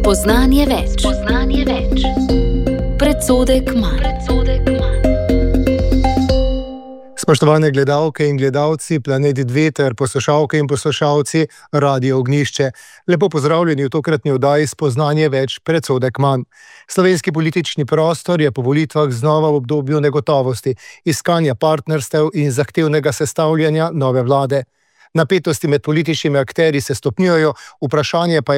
Spoznanje več. Predsodek manj. Spoštovane gledalke in gledalci, Planet 2 ter poslušalke in poslušalci Radio Ognjišče. Lepo pozdravljeni v tokratni oddaji Spoznanje več, predsodek manj. Slovenski politični prostor je po volitvah znova v obdobju negotovosti, iskanja partnerstev in zahtevnega sestavljanja nove vlade. Napetosti med političnimi akterji se stopnjujejo, vprašanj pa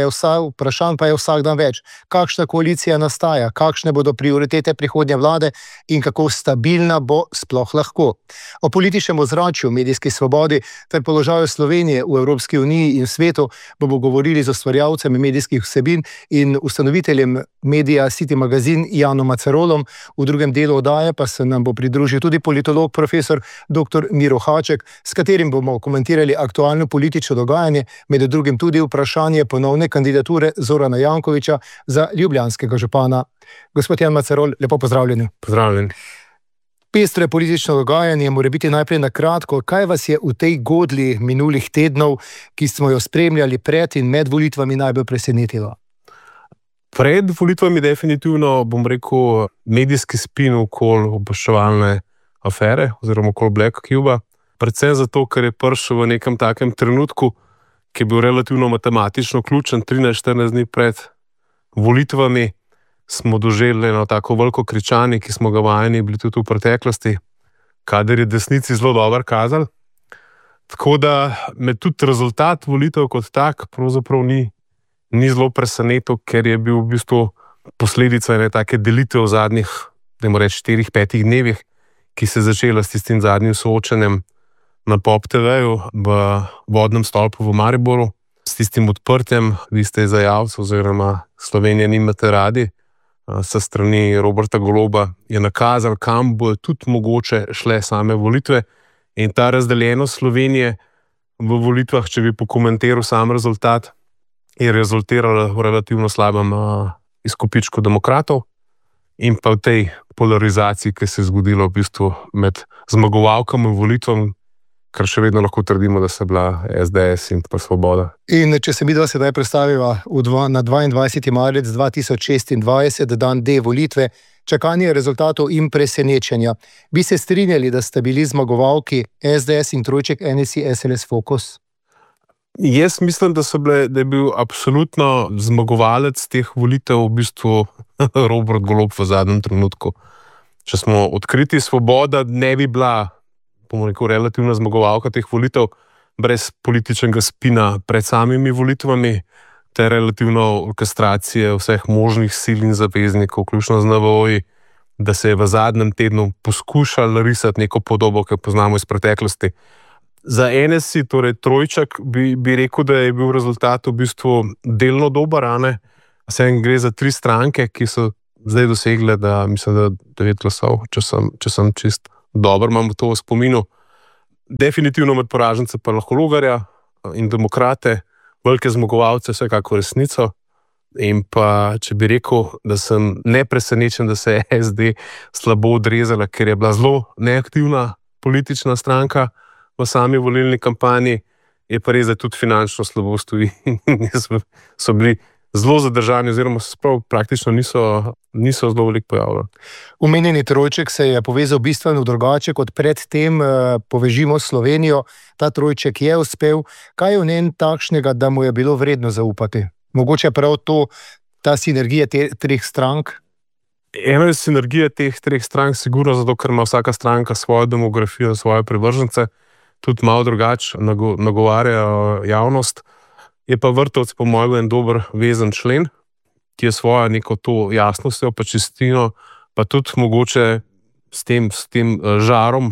je vsak dan več. Kakšna koalicija nastaja, kakšne bodo prioritete prihodnje vlade in kako stabilna bo sploh lahko. O političnem ozračju, medijski svobodi ter položaju Slovenije v Evropski uniji in svetu bomo govorili z ustvarjalcem medijskih vsebin in ustanoviteljem medija City Magazine Janom Macerolom. V drugem delu oddaje pa se nam bo pridružil tudi politolog profesor dr. Miro Haček, s katerim bomo komentirali aktualno politično dogajanje, med drugim tudi vprašanje ponovne kandidature Zorana Jankovića za ljubljanskega župana. Gospod Jan Macerol, lepo pozdravljeni. Pozdravljen. Pestre politično dogajanje, mora biti najprej na kratko. Kaj vas je v tej godlji minulih tednov, ki smo jo spremljali pred in med volitvami, najbolj presenetilo? Pred volitvami definitivno, bom rekel, medijski spin okoli obveščevalne afere oziroma okoli Black Cuba. Predvsem zato, ker je prišel v nekem takem trenutku, ki je bil relativno matematično ključen. 13-14 dni pred volitvami smo doživeli eno tako veliko kričanje, ki smo ga vajeni bili tudi v preteklosti, kadar je desnici zelo dobro kazali. Tako da me tudi rezultat volitev kot tak pravzaprav ni zelo presenetil, ker je bil v bistvu posledica ene take delitve v zadnjih, dajmo reči, 4-5 dnevih, ki se je začela s tistim zadnjim soočenjem na Pop TV-ju v vodnem stolpu v Mariboru, s tistim odprtjem liste izdajalcev oziroma Slovenije nimate radi, sa strani Roberta Goloba je nakazal, kam bo tudi mogoče šle same volitve, in ta razdeljenost Slovenije v volitvah, če bi pokomentiral sam rezultat, je rezultirala v relativno slabem izkupičku demokratov in pa v tej polarizaciji, ki se je zgodila v bistvu med zmagovalkami volitvam, kar še vedno lahko trdimo, da se bila SDS in pa Svoboda. In če se midva sedaj predstaviva na 22. marec 2026, dan D volitve, čakanje rezultatov in presenečenja. Bi se strinjali, da sta bili zmagovalki SDS in trojček NSI SLS Fokus? Jaz mislim, da je bil absolutno zmagovalec teh volitev v bistvu Robert Golob v zadnjem trenutku. Če smo odkriti, Svoboda ne bi bila, bomo rekel, relativna zmagovalka teh volitev brez političnega spina pred samimi volitvami ter relativno orkestracije vseh možnih sil in zaveznikov, vključno z NVO-ji, da se je v zadnjem tednu poskušal risati neko podobo, ki jo poznamo iz preteklosti. Za NSI, torej trojček, bi rekel, da je bil rezultat v bistvu delno dober, Vsem gre za 3 stranke, ki so zdaj dosegle, da mislim, da 9 glasov, če sem čist dobro, imam to v spominu. Definitivno med poražence pa lahko Logarja in Demokrate, velike zmagovalce, vsekako Resnico. In pa, če bi rekel, da sem nepresenečen, da se je SD slabo odrezala, ker je bila zelo neaktivna politična stranka v sami volilni kampanji, je pa res, da tudi finančno slabo stoji. So bili zelo zadržani oziroma se praktično niso zelo veliko pojavljali. Omenjeni trojček se je povezal bistveno drugače kot predtem. Povežimo Slovenijo. Ta trojček je uspel. Kaj je v njem takšnega, da mu je bilo vredno zaupati? Mogoče prav ta sinergija treh strank? Ena je sinergija teh 3 strank sigurno zato, ker ima vsaka stranka svojo demografijo, svoje privržence, tudi malo drugače nagovarja javnost. Je pa Vrtovec po mojem en dober vezen člen, ki je svojo neko to jasnostjo, pa čistino, pa tudi mogoče s tem žarom,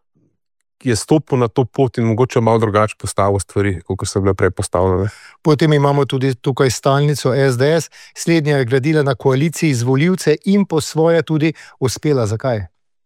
ki je stopil na to pot in mogoče malo drugače postavil stvari, kot so bile prej postavljene. Potem imamo tudi tukaj stalnico SDS. Slednja je gradila na koaliciji z volivce in po svoje tudi uspela. Zakaj?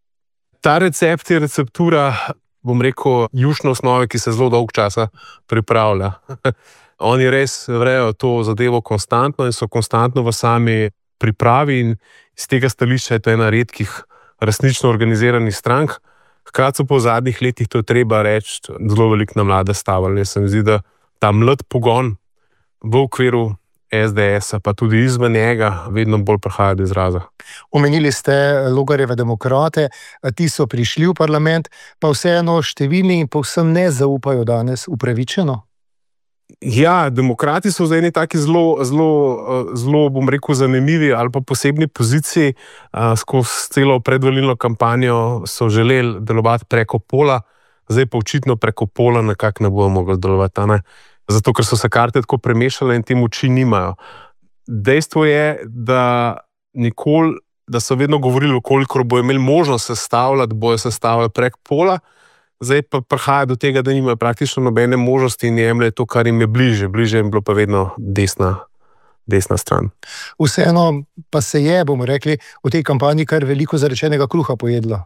Ta recept je receptura, bom rekel, jušne osnove, ki se zelo dolgo časa pripravlja. Oni res vrejo to zadevo konstantno in so konstantno v sami pripravi in iz tega stališča je to ena redkih resnično organiziranih strank. Hkrati so po zadnjih letih, to je treba reči, zelo veliko na mlade stavili. Se mi zdi, da ta mlad pogon v okviru SDS-a, pa tudi izven njega, vedno bolj prihaja do izraza. Omenili ste Logarjeve demokrate, ti so prišli v parlament, pa vseeno številni in povsem ne zaupajo danes upravičeno. Ja, demokrati so v eni taki zelo, bom rekel, zanimivi ali pa posebni poziciji. Skozi celo predvolilno kampanjo so želeli delovati preko pola, zdaj pa očitno preko pola nekako ne bodo mogli delovati, ne? Zato, ker so se karte tako premešale in te moči nimajo. Dejstvo je, da so vedno govorili, koliko bojo imeli možnost sestavljati, bojo sestavljali prek pola, zdaj pa prihaja do tega, da nimajo praktično nobene možnosti in jemlje to, kar jim je bliže. Bliže jim bilo pa vedno desna stran. Vseeno pa se je, bomo rekli, v tej kampanji kar veliko zarečenega kruha pojedlo.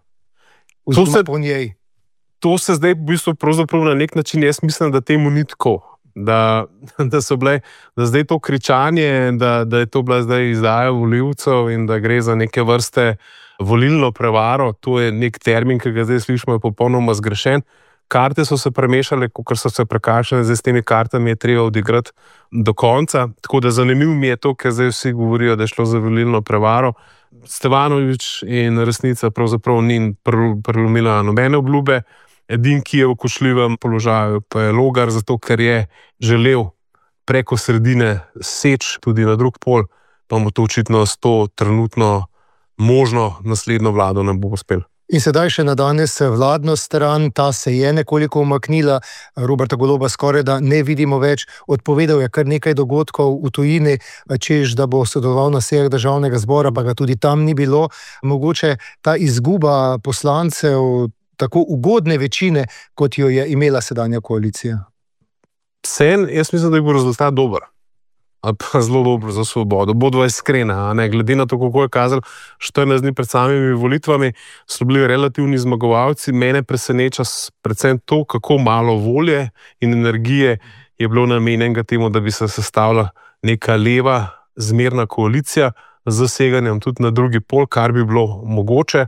To se zdaj v bistvu pravzaprav na nek način, jaz mislim, da temu ni tako. Da zdaj to kričanje, da je to bila zdaj izdaja volivcev in da gre za neke vrste volilno prevaro, to je nek termin, ki ga zdaj slišimo, je popolnoma zgrešen. Karte so se premešale, kot so se prekašale, zdaj s temi kartami je treba odigrati do konca. Tako da zanimivo mi je to, ker zdaj vsi govorijo, da je šlo za volilno prevaro. Stevanović in resnica pravzaprav ni prelomila nobene obljube. Edin, ki je v kočljivem položaju, pa je Logar, zato ker je želel preko sredine seč tudi na drug pol, pa mu to očitno s to trenutno možno naslednjo vlado ne bo uspel. In sedaj še na danes vladno stran, ta se je nekoliko umaknila, Roberta Goloba skoraj da ne vidimo več, odpovedal je kar nekaj dogodkov v tujini, češ, da bo sodeloval na sejah državnega zbora, pa ga tudi tam ni bilo. Mogoče ta izguba poslancev tako ugodne večine, kot jo je imela sedanja koalicija. Jaz mislim, da je bil rezultat dober. Ali pa zelo dobro za Svobodo. Bodva iskrena, ne? Glede na to, kako je kazalo 14 dni pred samimi volitvami, so bili relativni zmagovalci. Mene preseneča predvsem to, kako malo volje in energije je bilo namenjenega temu, da bi se sestavila neka leva, zmerna koalicija z zaseganjem tudi na drugi pol, kar bi bilo mogoče.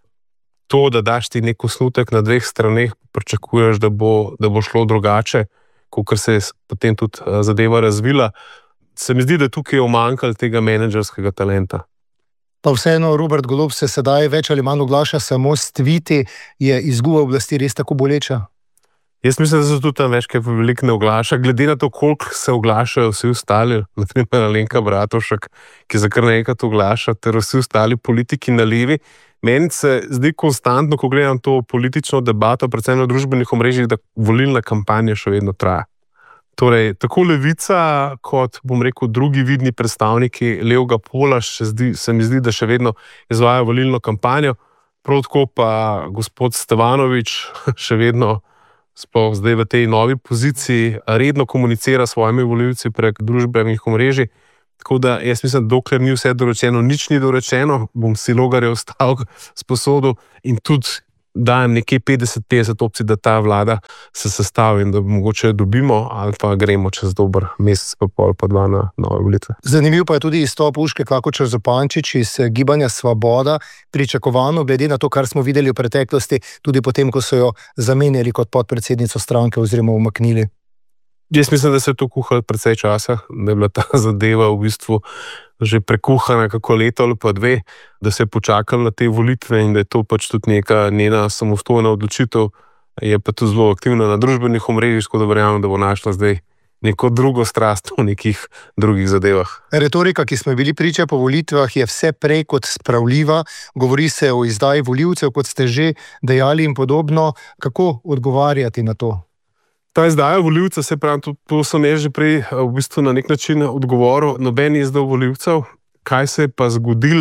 To, da daš ti nek osnutek na dveh straneh, pričakuješ, da bo šlo drugače, kot se je potem tudi zadeva razvila. Se mi zdi, da tukaj je umanjkalo tega menedžerskega talenta. Pa vseeno, Robert Golob se sedaj več ali manj oglaša samo s tviti, je izguba oblasti res tako boleča? Jaz mislim, da se tudi tam več kaj veliko ne oglaša. Glede na to, koliko se oglašajo vsi ostali, na primer Alenka Bratušek, ki se kar nekaj oglaša, ter vsi ostali politiki na levi, meni se zdi konstantno, ko gledam to politično debato, predvsem na družbenih omrežjih, da volilna kampanja še vedno traja. Torej, tako levica, kot bom rekel, drugi vidni predstavniki levega pola, se mi zdi, da še vedno izvajajo volilno kampanjo. Prav tako pa gospod Stevanović še vedno, sploh zdaj v tej novi poziciji, redno komunicira s svojimi volivci prek družbenih omrežij. Tako da jaz mislim, dokler ni vse dorečeno, nič ni dorečeno, bom si Logarjev stavek sposodil in tudi dajem nekje 50-50 opcij, da ta vlada se sestavi in da mogoče dobimo ali pa gremo čez dober mesec pa pol pa dva na nove volitve. Zanimiv pa je tudi izstop Urške Klakočar Zupančič iz Gibanja Svoboda, pričakovano glede na to, kar smo videli v preteklosti, tudi potem, ko so jo zamenjali kot podpredsednico stranke oziroma umaknili. Jaz mislim, da se je to kuhalo precej časa, da je bila ta zadeva v bistvu že prekuhana kako leto ali pa dve, da se je počakalo na te volitve in da je to pač tudi neka njena samostojna odločitev, je pa tudi zelo aktivna na družbenih omrežjih, tako da verjamem, da bo našla zdaj neko drugo strast v nekih drugih zadevah. Retorika, ki smo bili priča po volitvah, je vse prej kot spravljiva, govori se o izdaji volivcev, kot ste že dejali in podobno. Kako odgovarjati na to? Ta izdaja volivca, se pravi, to sem jaz že prej v bistvu na nek način odgovoril, noben je izdal volivcev, kaj se je pa zgodil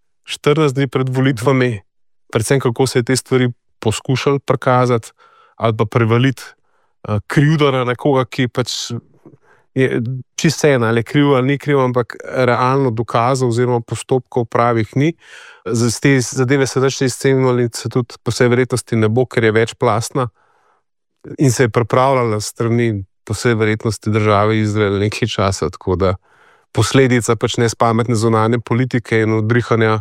14 dni pred volitvami, predvsem kako se je te stvari poskušali prikazati ali pa prevaliti krivdo na nekoga, ki pač je čisto vseeno, ali je kriv ali ni kriv, ampak realno dokazov oziroma postopkov pravih ni. Z te zadeve se več ne izcenili, se tudi po vsej verjetnosti ne bo, ker je večplastna in se je pripravljala strani po vsej verjetnosti države Izrael nekaj časa, tako da posledica pač nespametne zunanje politike in odrihanja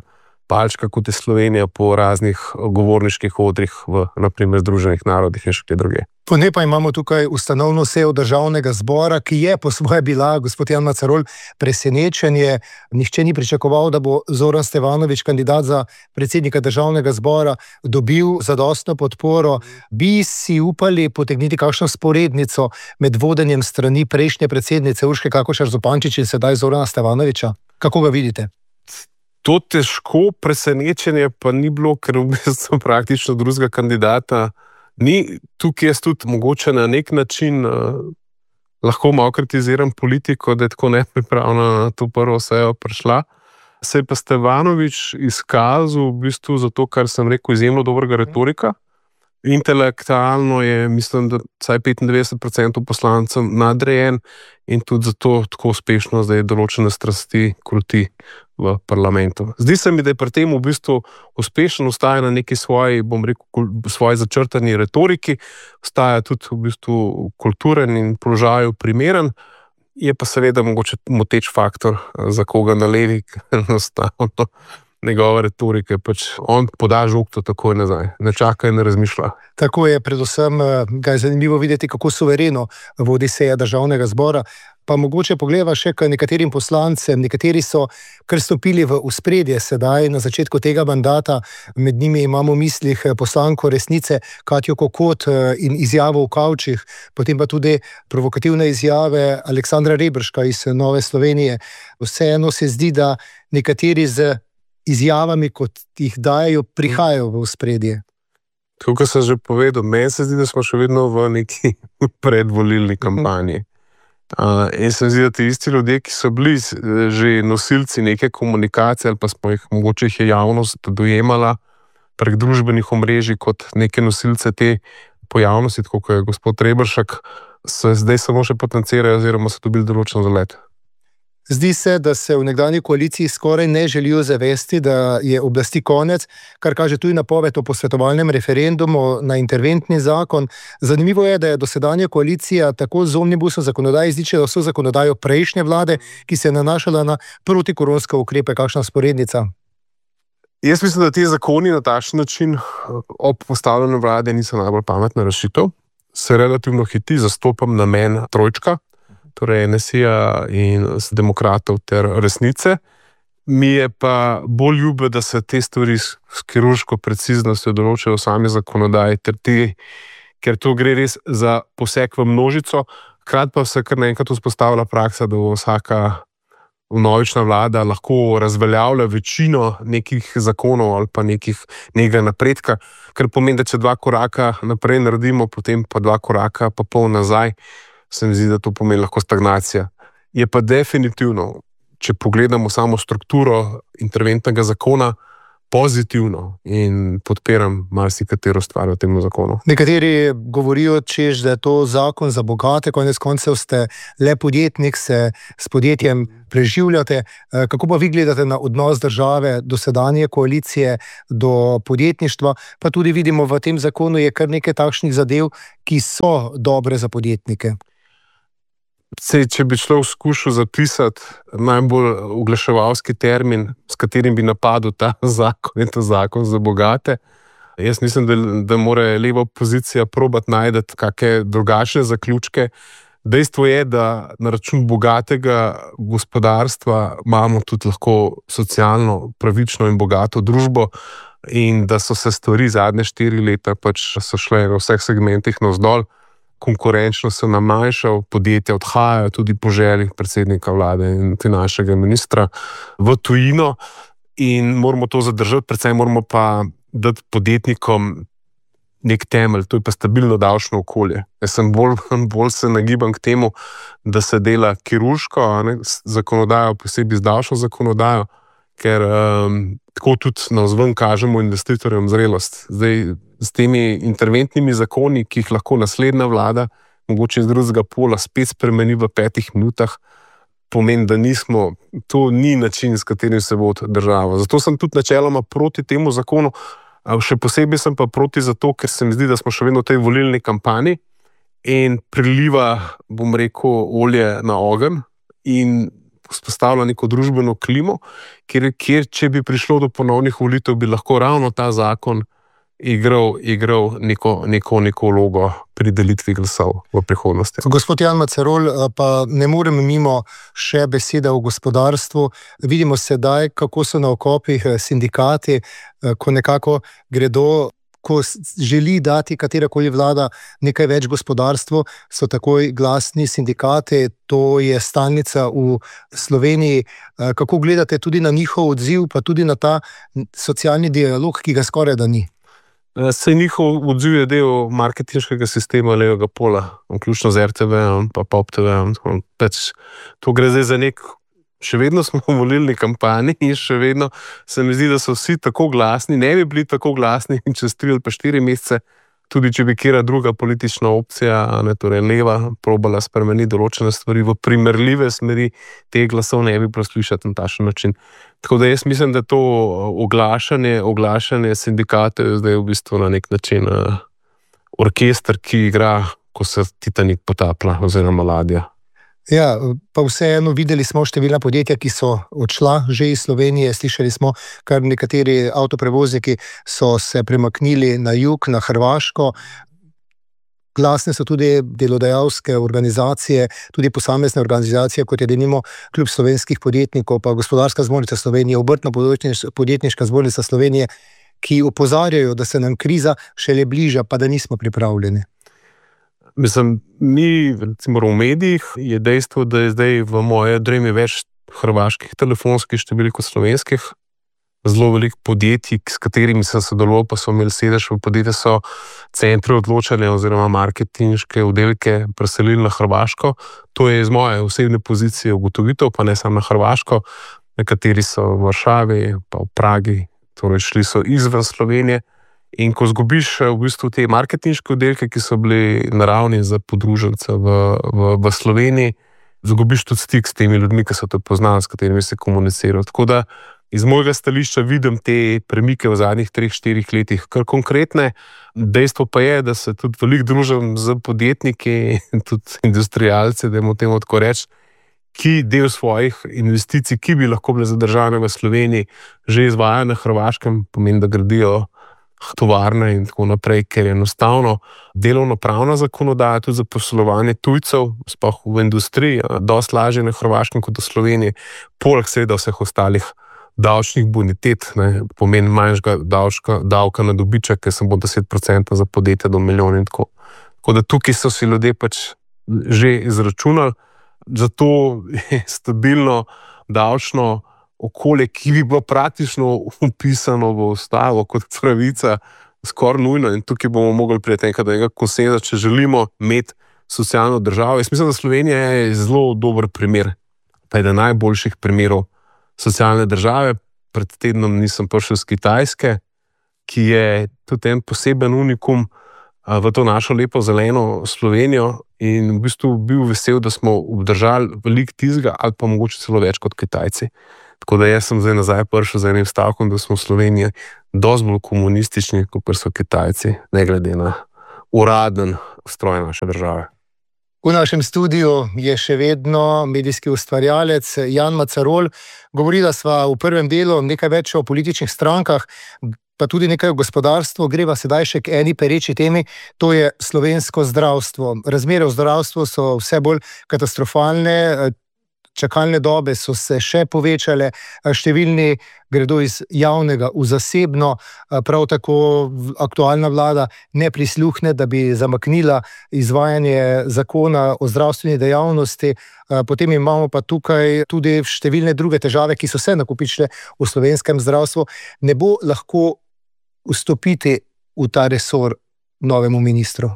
palčka, kot je Slovenija po raznih govorniških odrih v, naprimer, Združenih narodih in še kje druge. Po njej pa imamo tukaj ustanovno sejo Državnega zbora, ki je po svoje bila, gospod Jan Macarol, presenečenje. Nihče ni pričakoval, da bo Zoran Stevanović, kandidat za predsednika Državnega zbora, dobil zadostno podporo. Bi si upali potegniti kakšno sporednico med vodenjem strani prejšnje predsednice Urške Klakočar Zupančič in sedaj Zorana Stevanovića? Kako ga vidite? To težko presenečenje pa ni bilo, ker v bistvu praktično drugega kandidata ni. Tukaj jaz tudi mogoče na nek način lahko malo kritiziram politiko, da je tako nepripravljena na to prvo sejo prišla. Se je pa Stevanović izkazal v bistvu zato, kar sem rekel, izjemno dobrega retorika. Intelektualno je, mislim, da vsaj 95% poslancev nadrejen in tudi zato tako uspešno zdaj določene strasti kroti v parlamentu. Zdi se mi, da je pri tem v bistvu uspešen, ostaja na neki svoji, bom rekel, svoji začrtani retoriki, ostaja tudi v bistvu kulturen in položaju primeren, je pa seveda mogoče moteč faktor za koga na levi, enostavno. Njegova retorika je pač, on poda žogto takoj nazaj, ne čaka in ne razmišlja. Tako je, predvsem ga je zanimivo videti, kako suvereno vodi seja Državnega zbora. Pa mogoče pogledava še k nekaterim poslancem, nekateri so kar stopili v ospredje sedaj na začetku tega mandata, med njimi imamo v mislih poslanko Resnice Katjo Kokot in izjavo v kavčih, potem pa tudi provokativne izjave Aleksandra Reberška iz Nove Slovenije. Vseeno se zdi, da nekateri z izjavami, kot jih dajo, prihajajo v ospredje. Tako, kot sem že povedal, meni se zdi, da smo še vedno v neki predvolilni kampanji. In se zdi, da ti isti ljudje, ki so bili že nosilci neke komunikacije, ali pa smo jih, mogoče jih je javnost dojemala prek družbenih omrežij kot neke nosilce te pojavnosti, tako kot je gospod Reberšek, se zdaj samo še potencirajo oziroma so dobili določen zalet. Zdi se, da se v nekdanji koaliciji skoraj ne želijo zavesti, da je oblasti konec, kar kaže tudi napoved o posvetovalnem referendumu na interventni zakon. Zanimivo je, da je dosedanja koalicija tako z omnibusom zakonodaje izničila vso zakonodajo prejšnje vlade, ki se je nanašala na protikoronske ukrepe. Kakšna sporednica? Jaz mislim, da ti zakoni na takšen način ob postavljanju vlade niso najbolj pametna rešitev. Se relativno hiti, zastopam namen trojčka, torej NSI-ja in demokratov ter Resnice. Mi je pa bolj ljube, da se te stvari s kirurško preciznostjo določajo v sami zakonodaji, ker to gre res za poseg v množico. Hkrati pa se kar naenkrat vzpostavila praksa, da vsaka vnovična vlada lahko razveljavlja večino nekih zakonov ali pa nekega napredka, kar pomeni, da če 2 koraka naprej naredimo, potem pa 2 koraka pa pol nazaj, se mi zdi, da to pomeni lahko stagnacija. Je pa definitivno, če pogledamo samo strukturo interventnega zakona, pozitivno in podpiram marsikatero stvar v tem zakonu. Nekateri govorijo, češ, da je to zakon za bogate, konec koncev ste le podjetnik, se s podjetjem preživljate. Kako pa vi gledate na odnos države do sedanje koalicije, do podjetništva, pa tudi vidimo v tem zakonu je kar nekaj takšnih zadev, ki so dobre za podjetnike. Če bi človek skušal zapisati najbolj oglaševalski termin, s katerim bi napadel ta zakon, je to zakon za bogate. Jaz mislim, da mora leva opozicija probati najti kakšne drugačne zaključke. Dejstvo je, da na račun bogatega gospodarstva imamo tudi lahko socialno, pravično in bogato družbo in da so se stvari zadnje 4 leta pač so šle v vseh segmentih navzdol. Konkurenčno se nam manjša, podjetja odhajajo tudi po želji predsednika vlade in finančnega ministra v tujino in moramo to zadržati, predvsem moramo pa dati podjetnikom nek temelj, to je pa stabilno davčno okolje. Jaz sem bolj se nagibam k temu, da se dela kirurško, zakonodajo, posebej z davčno zakonodajo, ker tako tudi navzven kažemo investitorjem zrelost. Zdaj, s temi interventnimi zakoni, ki jih lahko naslednja vlada, mogoče iz drugega pola, spet spremeni v 5 minutah, pomeni, da to ni način, s katerim se vodi država. Zato sem tudi načeloma proti temu zakonu, še posebej sem pa proti zato, ker se mi zdi, da smo še vedno v tej volilni kampanji in priliva, bom rekel, olje na ogenj in vzpostavila neko družbeno klimo, kjer če bi prišlo do ponovnih volitev, bi lahko ravno ta zakon igral neko vlogo pri delitvi glasov v prihodnosti. Gospod Jan Macerol, pa ne morem mimo še besede o gospodarstvu. Vidimo sedaj, kako so na okopih sindikati, ko nekako gredo, ko želi dati katerakoli vlada nekaj več gospodarstvu, so takoj glasni sindikati, to je stalnica v Sloveniji. Kako gledate tudi na njihov odziv, pa tudi na ta socialni dialog, ki ga skoraj da ni? Saj njihov odziv je del marketinškega sistema levega pola, vključno z RTV pa Pop TV. To gre zdaj za še vedno smo v volilni kampanji in še vedno se mi zdi, da so vsi tako glasni, ne bi bili tako glasni čez 3 ali pa 4 mesece, tudi če bi kjera druga politična opcija, torej leva, probala spremeniti določene stvari v primerljive smeri, teh glasov ne bi preslišati na takšen način. Tako da jaz mislim, da to oglašanje sindikatov je zdaj v bistvu na nek način orkester, ki igra, ko se Titanik potaplja oziroma ladja. Ja, pa vseeno videli smo številna podjetja, ki so odšla že iz Slovenije. Slišali smo, kar nekateri avtoprevozniki so se premaknili na jug, na Hrvaško. Glasne so tudi delodajalske organizacije, tudi posamezne organizacije, kot je denimo Klub slovenskih podjetnikov, pa Gospodarska zbornica Slovenije, Obrtno-podjetniška zbornica Slovenije, ki opozarjajo, da se nam kriza šele bliža, pa da nismo pripravljeni. Mislim, mi, recimo v medijih, je dejstvo, da je zdaj v moje dremi več hrvaških telefonskih številk kot slovenskih. Zelo veliko podjetij, s katerimi sem sodeloval, pa so imeli sedež v podjetju, so centri odločanja oziroma marketinške oddelke preselili na Hrvaško. To je iz moje osebne pozicije ugotovitev, pa ne samo na Hrvaško. Nekateri so v Varšavi, pa v Pragi, torej šli so izven Slovenije. In ko zgubiš v bistvu te marketinške oddelke, ki so bili naravni za podružence v Sloveniji, zgubiš tudi stik s temi ljudmi, ki so te poznali, s katerimi se komunicirajo. Tako da iz mojega stališča vidim te premike v zadnjih 3-4 letih, kar konkretne. Dejstvo pa je, da se tudi veliko družim z podjetniki, tudi industrialci, da jim temu tako reči, ki del svojih investicij, ki bi lahko bile zadržane v Sloveniji, že izvajajo na Hrvaškem, pomeni, da gradijo tovarne in tako naprej, ker je enostavno delovno-pravna zakonodaja tudi za poslovanje tujcev, sploh v industriji, dosti lažje na Hrvaškem kot v Sloveniji, poleg seveda vseh ostalih davčnih bonitet, pomeni manjšega davka na dobiček, ker sem bo 10% za podjetje do milijona in tako. Tako da tukaj so si ljudje pač že izračunali, zato je stabilno davčno okolje, ki bi bilo praktično upisano v ustavo kot pravica, skoraj nujno, in tukaj bomo mogli priti enkrat do enega konsenza, če želimo imeti socialno državo. Jaz mislim, da Slovenija je zelo dober primer, pa je najboljših primerov socialne države. Pred tednom nisem prišel z Kitajske, ki je tudi en poseben unikum v to našo lepo zeleno Slovenijo, in v bistvu bil vesel, da smo obdržali veliko tizga ali pa mogoče celo več kot Kitajci. Tako da jaz sem zdaj nazaj prišel z enim stavkom, da smo v Sloveniji dosti bolj komunistični, kot so Kitajci, ne glede na uraden ustroj naše države. V našem studiu je še vedno medijski ustvarjalec Jan Macerol. Govorila sva v prvem delu nekaj več o političnih strankah, pa tudi nekaj o gospodarstvu. Greva sedaj še k eni pereči temi, to je slovensko zdravstvo. Razmere v zdravstvu so vse bolj katastrofalne, čakalne dobe so se še povečale, številni gredo iz javnega v zasebno, prav tako aktualna vlada ne prisluhne, da bi zamaknila izvajanje zakona o zdravstveni dejavnosti. Potem imamo pa tukaj tudi številne druge težave, ki so se nakopičile v slovenskem zdravstvu. Ne bo lahko vstopiti v ta resor novemu ministru?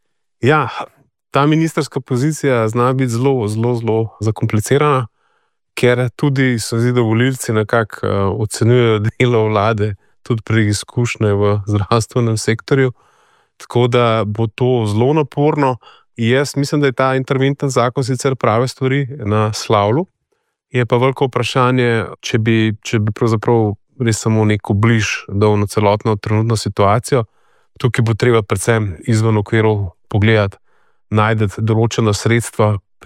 Ja, ta ministrska pozicija zna biti zelo zakomplicirana, ker tudi so zdi, da volivci nekako ocenjujejo delo vlade tudi pri izkušnje v zdravstvenem sektorju, tako da bo to zelo naporno. Jaz mislim, da je ta interventni zakon sicer prave stvari naslavljal, je pa veliko vprašanje, če bi pravzaprav res samo neko bliž dal na celotno trenutno situacijo. Tukaj bo treba predvsem izven okvirov pogledati, najdeti določena sredstva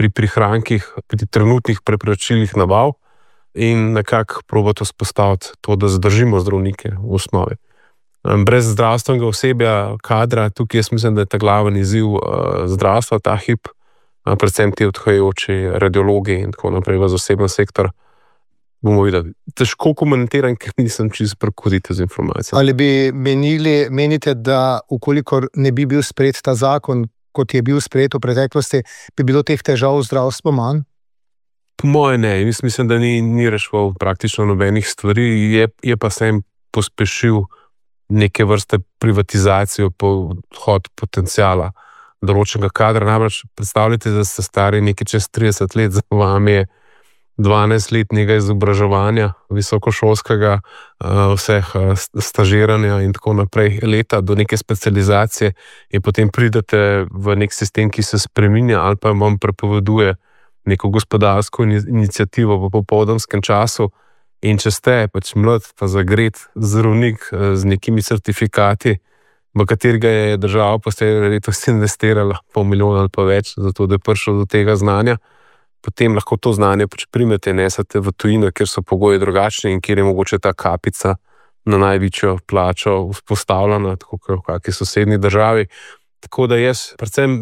pri prihrankih, pri trenutnih preprečilih nabav in nekako probati vzpostaviti to, da zadržimo zdravnike v osnovi. Brez zdravstvenega osebja, kadra, tukaj jaz mislim, da je ta glaven izziv zdravstva, ta hip, predvsem ti odhajajoči radiologi in tako naprej v zasebni sektor, bomo videli. Težko komentiram, ker nisem čisto prekozite z informacijo. Ali bi menite, da ukolikor ne bi bil sprejet ta zakon, kot je bil sprejet v preteklosti, bi bilo teh težav v zdravstvu manj? Po moje ne. Mislim, da ni reševal praktično nobenih stvari, je pa se jim pospešil neke vrste privatizacijo podhod potencijala določenega kadra. Namreč predstavljate, da ste stari nekaj čez 30 let, za vami je 12-letnega izobraževanja, visokošolskega, vseh stažiranja in tako naprej leta do neke specializacije in potem pridete v nek sistem, ki se spreminja ali pa vam prepoveduje neko gospodarsko inicijativo v popoldanskem času. In če ste pač mlad, pa zagret zdravnik z nekimi certifikati, v katerega je država posebej letos investirala $500 000 ali pa več, zato da je prišel do tega znanja, potem lahko to znanje pač primete, nesete v tujino, kjer so pogoji drugačni in kjer je mogoče ta kapica na največjo plačo vzpostavljena, tako kot v kakšni sosednji državi. Tako da predvsem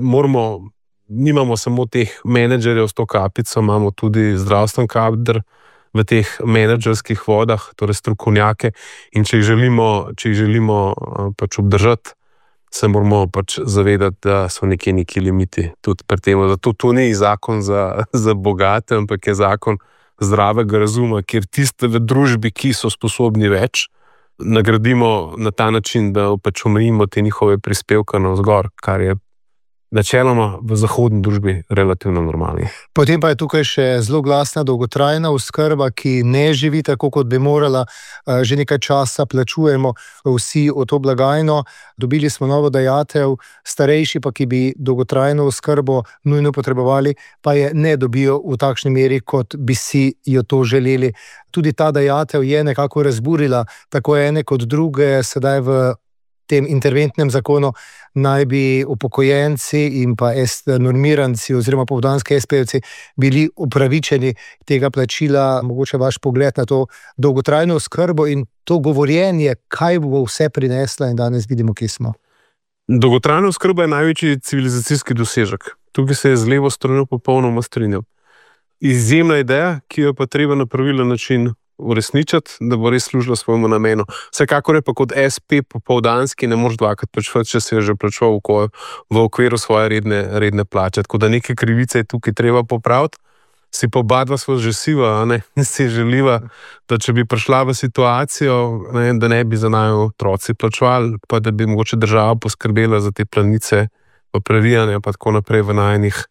nimamo samo teh menedžerjev s to kapico, imamo tudi zdravstven kader v teh menedžerskih vodah, torej strokovnjake, in če jih želimo pač obdržati, se moramo pač zavedati, da so neki limiti tudi pri tem. Zato to ni zakon za bogate, ampak je zakon zdravega razuma, kjer tiste v družbi, ki so sposobni več, nagradimo na ta način, da pač omejimo te njihove prispevke navzgor, kar je načeloma v zahodni družbi relativno normalno. Potem pa je tukaj še zelo glasna dolgotrajna oskrba, ki ne živi tako, kot bi morala. Že nekaj časa plačujemo vsi v to blagajno. Dobili smo novo dajatev, starejši pa, ki bi dolgotrajno oskrbo nujno potrebovali, pa je ne dobijo v takšni meri, kot bi si jo to želeli. Tudi ta dajatev je nekako razburila tako ene kot druge. Sedaj v tem interventnem zakonu naj bi upokojenci in pa normiranci oziroma popoldanski espejevci bili upravičeni tega plačila. Mogoče vaš pogled na to dolgotrajno oskrbo in to govorjenje, kaj bo vse prinesla, in danes vidimo, kje smo. Dolgotrajna oskrba je največji civilizacijski dosežek. Tukaj se je z levo stranjo popolnoma strinjal. Izjemna ideja, ki jo pa treba na pravilen način uresničiti, da bo res služila svojemu namenu. Vsekakor je pa kot SP popoldanski ne moreš dvakrat plačevati, če se je že plačeval v okviru svoje redne plače. Tako da neke krivice je tukaj treba popraviti. Si pa oba sva že siva, in si želiva, da če bi prišla v situacijo, da ne bi za naju otroci plačevali, pa da bi mogoče država poskrbela za te planice v prerijanje, pa tako naprej v najnih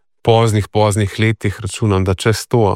poznih letih, računam, da čez to,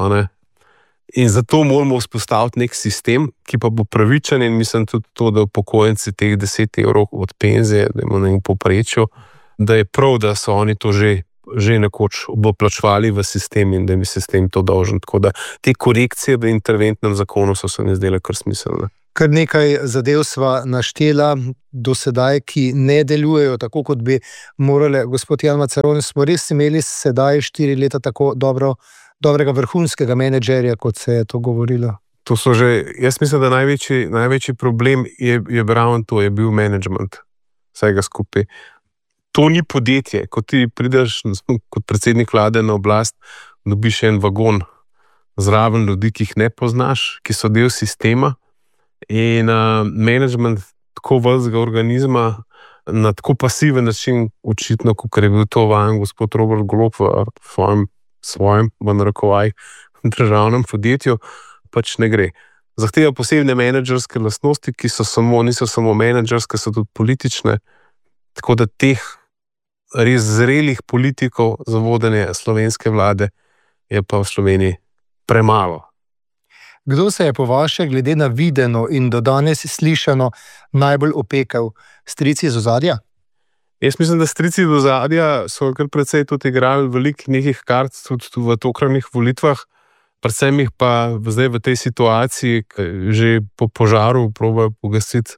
In zato moramo vzpostaviti nek sistem, ki pa bo pravičen, in mislim tudi to, da upokojenci teh 10 evrov od penzije, da imamo nekaj povprečju, da je prav, da so oni to že nekoč plačevali v sistem in da mi sistem to dolžen. Tako da te korekcije v interventnem zakonu so se mi zdele kar smiselne. Kar nekaj zadev sva naštela do sedaj, ki ne delujejo tako, kot bi morale. Gospod Jan Macaron, smo res imeli sedaj 4 leta tako dobrega vrhunskega menedžerja, kot se je to govorilo? To so že, jaz mislim, da največji problem je to, je bil management vsega skupaj. To ni podjetje. Ko ti prideš kot predsednik vlade na oblast, dobiš en vagon zraven ljudi, ki jih ne poznaš, ki so del sistema, in management tako velikega organizma na tako pasiven način, očitno, kot je bil to vajen gospod Robert Golob v svojem, v narekovajih, državnem podjetju, pač ne gre. Zahteva posebne menedžerske lastnosti, ki niso samo menedžerske, so tudi politične, tako da teh res zrelih politikov za vodenje slovenske vlade je pa v Sloveniji premalo. Kdo se je po vaše, glede na videno in do danes slišano, najbolj opekel? Strici iz ozadja? Jaz mislim, da strici iz ozadja so kar precej tudi igrali veliko nekih kart tudi v tokratnih volitvah, predvsem jih pa zdaj v tej situaciji, že po požaru probajo pogasiti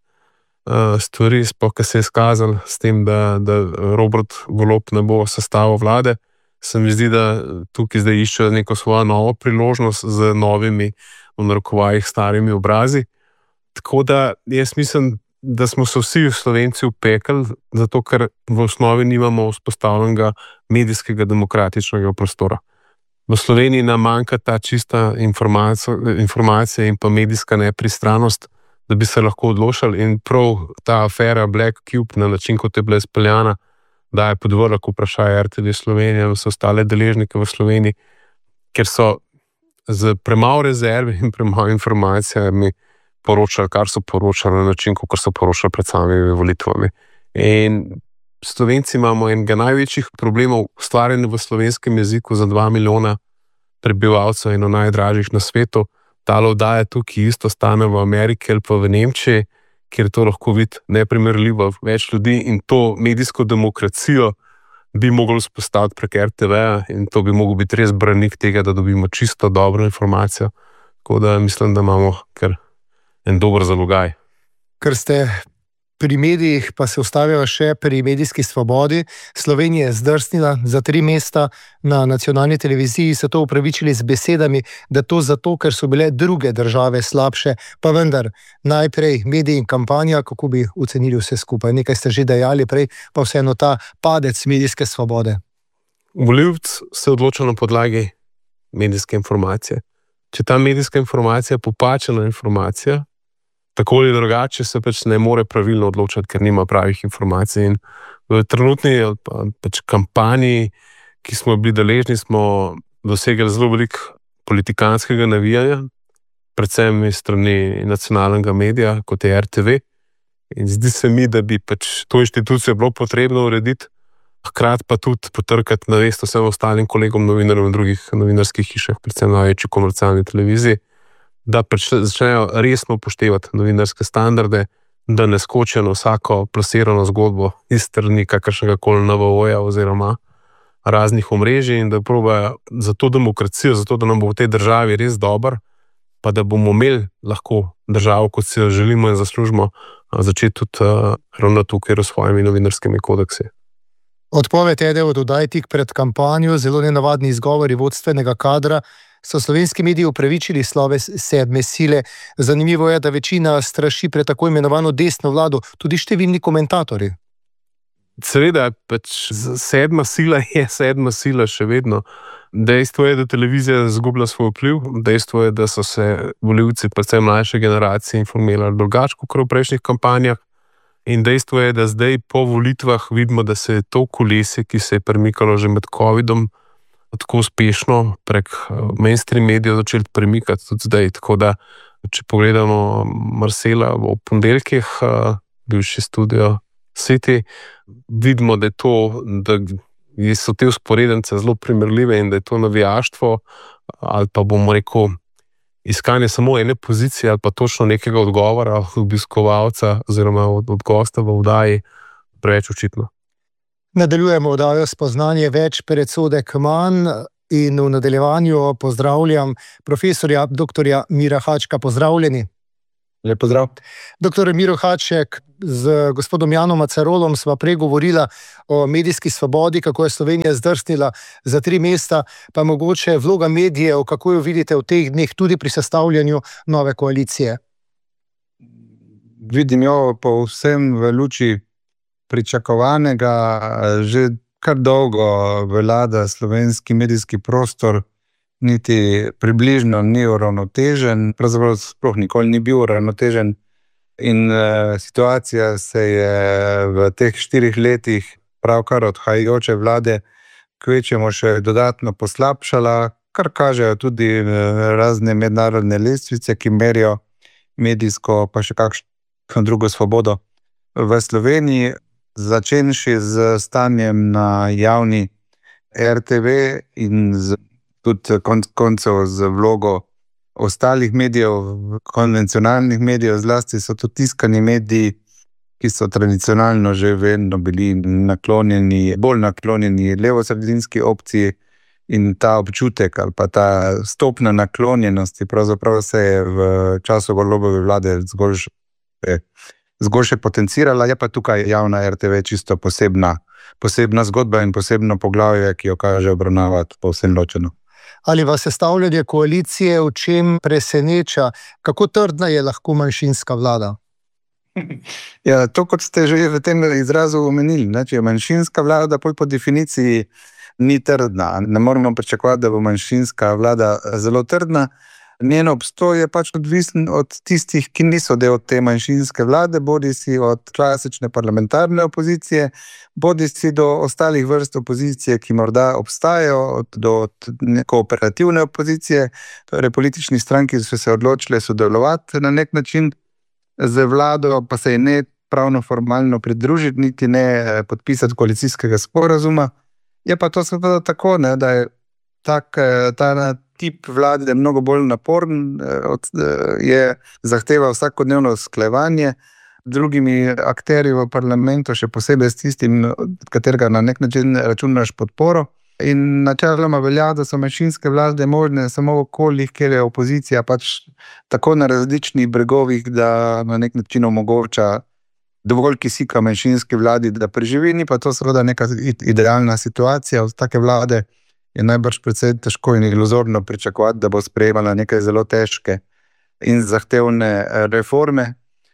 stvari, sploh, ki se je izkazalo s tem, da Robert Golob ne bo sestavil vlade, se mi zdi, da tukaj zdaj iščejo neko svojo novo priložnost z novimi, v narekovajih, starimi obrazi. Tako da jaz mislim, da smo se vsi Slovenci upekli, zato ker v osnovi nimamo vzpostavljenega medijskega demokratičnega prostora. V Sloveniji nam manjka ta čista informacija in pa medijska nepristranost, da bi se lahko odločili, in prav ta afera Black Cube na način, kot je bila izpeljana, daje podvrg vprašaj RTV Slovenije in vse ostale deležnike v Sloveniji, ker so z premalo rezerve in premalo informacijami poročali, kar so poročali na način, kot so poročali pred samimi volitvami. In Slovenci imamo enega največjih problemov ustvarjanja v slovenskem jeziku za 2 milijona prebivalcev, eno najdražjih na svetu. Ta oddaja tukaj isto stane v Ameriki ali pa v Nemčiji, kjer to lahko vidi neprimerljivo več ljudi, in to medijsko demokracijo bi mogli vzpostaviti prek RTV-ja, in to bi mogel biti res branik tega, da dobimo čisto dobro informacijo. Tako da mislim, da imamo kar en dober zalogaj. Ker ste pri medijih, pa se ustavijo še pri medijski svobodi. Slovenija je zdrsnila za 3 mesta na nacionalni televiziji, so to upravičili z besedami, da to zato, ker so bile druge države slabše. Pa vendar, najprej mediji in kampanja, kako bi ocenili vse skupaj. Nekaj ste že dejali prej, pa vseeno ta padec medijske svobode. Volivec se odloča na podlagi medijske informacije. Če ta medijska informacija je popačena informacija, tako ali drugače se pač ne more pravilno odločati, ker nima pravih informacij. In v trenutni pač kampanji, ki smo bili deležni, smo dosegli zelo veliko politikanskega navijanja, predvsem iz strani nacionalnega medija, kot je RTV. In zdi se mi, da bi pač to inštitucijo bilo potrebno urediti, hkrati pa tudi potrkati na vest vsem ostalim kolegom novinarjem v drugih novinarskih hišah, predvsem na večji komercialni televiziji, da začnejo resno upoštevati novinarske standarde, da ne skočijo na vsako plasirano zgodbo iz strani kakršnega koli NVO-ja oziroma raznih omrežij, in da probajo za to demokracijo, za to, da nam bo v tej državi res dober, pa da bomo imeli lahko državo, kot si jo želimo in zaslužimo, začeti tudi ravno tukaj s svojimi novinarskimi kodeksi. Odpoved ene od oddaj tik pred kampanjo, zelo nenavadni izgovori vodstvenega kadra, so slovenski mediji upravičili sloves 7. sile. Zanimivo je, da večina straši pred tako imenovano desno vlado, tudi številni komentatorji. Seveda, pač 7. sila je 7. sila še vedno. Dejstvo je, da televizija izgublja svoj vpliv, dejstvo je, da so se volivci, predvsem mlajše generacije, informirali drugače kot v prejšnjih kampanjah, in dejstvo je, da zdaj po volitvah vidimo, da se je to kolesje, ki se je premikalo že med covidom, tako uspešno prek mainstream medijev začeli premikati tudi zdaj. Tako da, če pogledamo Marcela v ponedeljkih, bivši Studio City, vidimo, da je to, da so te vzporednice zelo primerljive in da je to navijaštvo ali pa bomo rekel iskanje samo ene pozicije ali pa točno nekega odgovora obiskovalca oziroma od gosta v oddaji preveč očitno. Nadaljujemo oddajo Spoznanje več, predsodek manj, in v nadaljevanju pozdravljam profesorja dr. Mira Hačka. Pozdravljeni. Lep pozdrav. Doktor Miro Haček, z gospodom Janom Macarolom sva pregovorila o medijski svobodi, kako je Slovenija zdrsnila za 3 mesta, pa mogoče vloga medijev, kako jo vidite v teh dneh tudi pri sestavljanju nove koalicije. Vidim jo povsem v luči pričakovanega. Že kar dolgo vlada slovenski medijski prostor niti približno ni uravnotežen, pravzaprav sploh nikoli ni bil uravnotežen, in situacija se je v teh 4 letih pravkar odhajajoče vlade kvečjemu še dodatno poslabšala, kar kažejo tudi razne mednarodne lestvice, ki merijo medijsko pa še kakšno drugo svobodo v Sloveniji, začenši z stanjem na javni RTV in tudi koncev z vlogo ostalih medijev, konvencionalnih medijev, zlasti so to tiskani mediji, ki so tradicionalno že vedno bili bolj naklonjeni levosredinski opciji, in ta občutek ali pa ta stopna naklonjenosti pravzaprav se je v času Golobove vlade zgolj še potencirala. Je pa tukaj javna RTV čisto posebna posebna zgodba in posebno poglavje, ki jo kaže obravnavati povsem ločeno. Ali vas sestavljanje koalicije v čem preseneča? Kako trdna je lahko manjšinska vlada? Ja, to, kot ste že v tem izrazu omenili, ne, če je manjšinska vlada, po definiciji ni trdna. Ne moremo pričakovati, da bo manjšinska vlada zelo trdna. Njen obstoj je pač odvisen od tistih, ki niso del te manjšinske vlade, bodisi od klasične parlamentarne opozicije, bodisi do ostalih vrst opozicije, ki morda obstajajo, do kooperativne opozicije, torej politični stranki so se odločile sodelovati na nek način z vlado, pa se je ne pravno formalno pridružiti, niti ne podpisati koalicijskega sporazuma. Je pa to seveda tako, ne, da je ta tip vlade mnogo bolj naporen, zahteva vsakodnevno usklajevanje drugimi akterji v parlamentu, še posebej s tistim, od katerega na nek način računaš podporo. In načeloma velja, da so manjšinske vlade možne samo v okoljih, kjer je opozicija pač tako na različnih bregovih, da na nek način omogoča dovolj kisika manjšinski vladi, da preživi. Ni pa to seveda neka idealna situacija. Od take vlade je najbrž precej težko in iluzorno pričakovati, da bo sprejemala nekaj zelo težke in zahtevne reforme.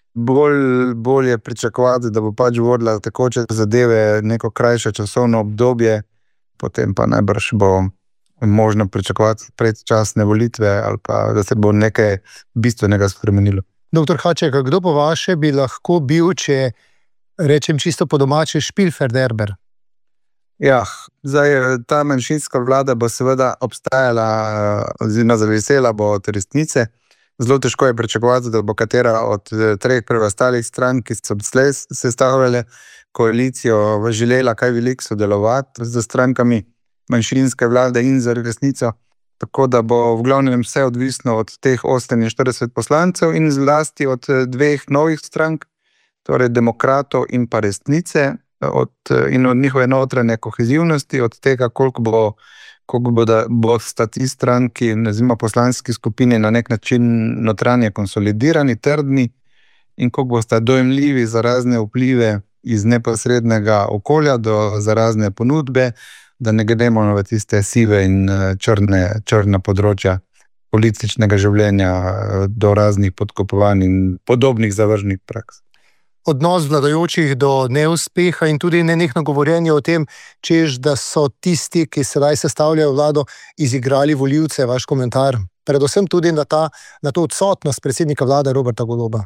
Bolj je pričakovati, da bo pač vodila tekoče zadeve neko krajše časovno obdobje, potem pa najbrž bo možno pričakovati predčasne volitve ali pa da se bo nekaj bistvenega spremenilo. Doktor Haček, kdo po vaše bi lahko bil, če rečem čisto po domače, Špilferderber? Ja, zdaj ta manjšinska vlada bo seveda obstajala oziroma zavisela bo od resnice. Zelo težko je pričakovati, da bo katera od treh preostalih strank, ki so doslej sestavljale koalicijo, želela kaj veliko sodelovati z strankami manjšinske vlade in za resnico. Tako da bo v glavnem vse odvisno od teh 48 poslancev in zlasti od dveh novih strank, torej demokratov in pa resnice, in od njihove notranje kohezivnosti, od tega, koliko bo sta ti stranki, nazivamo poslanski skupini, na nek način notranje konsolidirani, trdni in koliko bosta dojemljivi za razne vplive iz neposrednega okolja za razne ponudbe, da ne gremo v tiste sive in črna področja političnega življenja do raznih podkupovanj in podobnih zavržnih praks. Odnos vladajočih do neuspeha in tudi nenehno govorjenje o tem, češ, da so tisti, ki sedaj sestavljajo vlado, izigrali volivce, vaš komentar, predvsem tudi na to odsotnost predsednika vlade Roberta Goloba.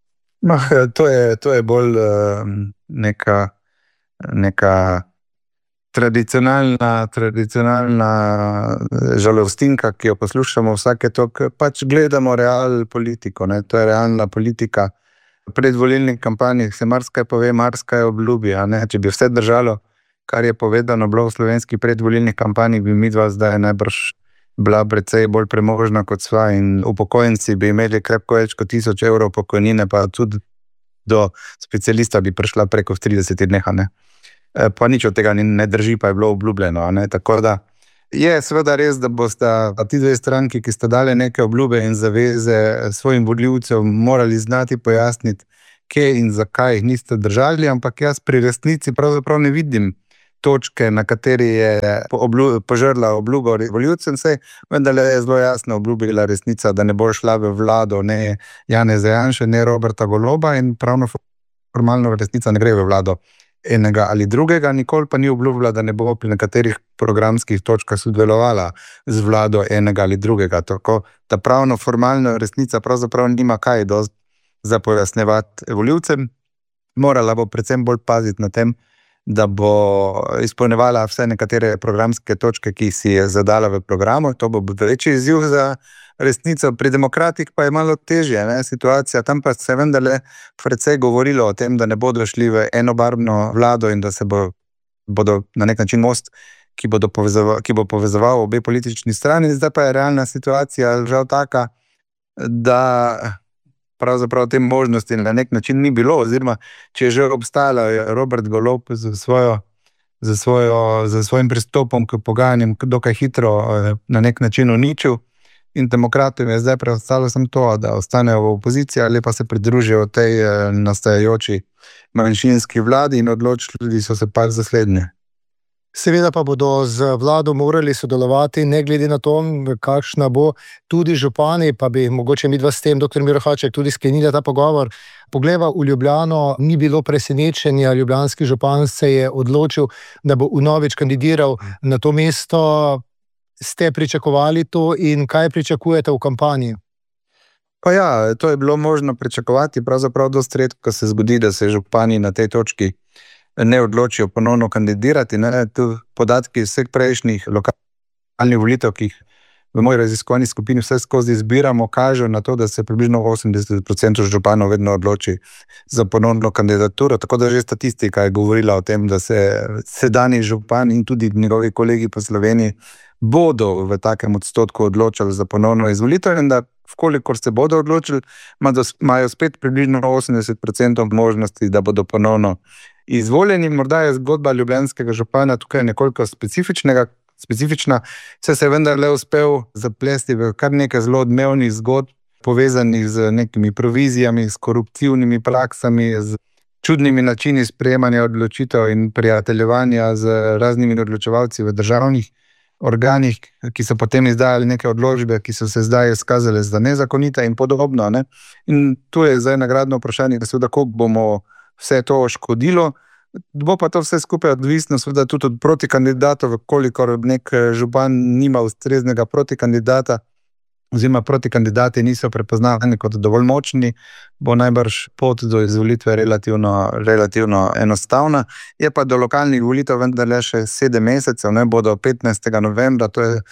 To je bolj neka tradicionalna žalostinka, ki jo poslušamo vsake toliko. Pač gledamo real politiko, ne? To je realna politika. V predvolilnih kampanjih se marsikaj pove, marsikaj obljubi. Če bi vse držalo, kar je povedano bilo v slovenski predvolilnih kampanjih, bi midva zdaj najbrž bila precej bolj premožna kot sva in upokojenci bi imeli krepko več kot 1000 evrov pokojnine, pa tudi do specialista bi prišla preko v 30 dneh. Pa nič od tega ne drži, pa je bilo obljubljeno. Tako da je seveda res, da bosta ti dve stranki, ki sta dali neke obljube in zaveze svojim volivcem, morali znati pojasniti, kje in zakaj jih niste držali, ampak jaz pri resnici pravzaprav ne vidim točke, na kateri je požrla obljubo volivcem, vendar je zelo jasno obljubila resnica, da ne bo šla v vlado ne Janeza Janše, ne Roberta Goloba in pravno formalno resnica ne gre v vlado enega ali drugega, nikoli pa ni obljubila, da ne bo pri nekaterih programskih točkah sodelovala z vlado enega ali drugega. Tako ta pravno formalna resnica pravzaprav nima kaj dosti za pojasnjevati volivcem. Morala bo predvsem bolj paziti na tem, da bo izpolnjevala vse nekatere programske točke, ki si je zadala v programu. To bo večji izziv za resnico. Pri demokratih pa je malo težje situacija. Tam pa se vendarle precej govorilo o tem, da ne bodo šli v enobarvno vlado in da se bodo na nek način most, ki bo povezoval obe politični strani. Zdaj pa je realna situacija žal taka, da pravzaprav te možnosti na nek način ni bilo, oziroma če je že obstajala, je Robert Golob z svojim pristopom k pogajanjem dokaj hitro na nek način uničil in demokratom je zdaj preostalo samo to, da ostanejo v opoziciji ali pa se pridružijo tej nastajajoči manjšinski vladi in odločili so se pač za slednje. Seveda pa bodo z vlado morali sodelovati, ne glede na to, kakšna bo, tudi župani, pa bi mogoče midva s tem, dr. Miro Haček, tudi sklenila ta pogovor. Poglejva v Ljubljano, ni bilo presenečenja, ljubljanski župan se je odločil, da bo vnovič kandidiral na to mesto. Ste pričakovali to in kaj pričakujete v kampanji? Pa ja, to je bilo možno pričakovati, pravzaprav dosti redko se zgodi, da se župani na tej točki ne odločijo ponovno kandidirati. Tu podatki vseh prejšnjih lokalnih volitev, ki jih v moji raziskovalni skupini vse skozi zbiramo, kažejo na to, da se približno 80% županov vedno odloči za ponovno kandidaturo. Tako da že statistika je govorila o tem, da se sedanji župan in tudi njegovi kolegi po Sloveniji bodo v takem odstotku odločili za ponovno izvolitev in da vkolikor se bodo odločili, imajo spet približno 80% možnosti, da bodo ponovno izvoljeni. Morda je zgodba ljubljanskega župana tukaj nekoliko specifična, saj se je vendarle uspel zaplesti v kar nekaj zelo odmevnih zgodb, povezanih z nekimi provizijami, s koruptivnimi praksami, z čudnimi načini sprejemanja odločitev in prijateljevanja z raznimi odločevalci v državnih organih, ki so potem izdajali neke odločbe, ki so se zdaj izkazale za nezakonite in podobno. In tu je zdaj nagradno vprašanje, seveda, koliko bomo vse to škodilo. Bo pa to vse skupaj odvisno seveda tudi od protikandidatov, kolikor nek župan nima ustreznega protikandidata, oziroma protikandidati niso prepoznavani kot dovolj močni, bo najbrž pot do izvolitve relativno enostavna. Je pa do lokalnih volitev vendarle še 7 mesecev, bodo 15. novembra, to je